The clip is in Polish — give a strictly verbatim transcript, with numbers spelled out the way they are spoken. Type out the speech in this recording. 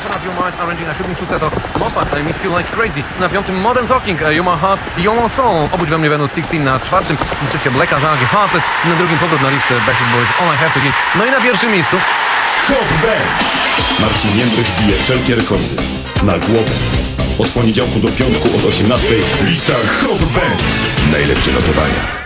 Up Your Mind Arranging. Na siódmym szóste to Moffat, I Miss You Like Crazy. Na piątym Modern Talking, You're My Heart, You're My Soul. Obudź we mnie będą szesnaście. Na czwartym trzecie Blacka Zagi Heartless. Na drugim powrót na listę Backstreet Boys All I Have To Give. No i na pierwszym miejscu Hot Bands. Marcin Jędrych bije wszelkie rekordy. Na głowę. Od poniedziałku do piątku od osiemnastej lista Hot Bands. Najlepsze notowania.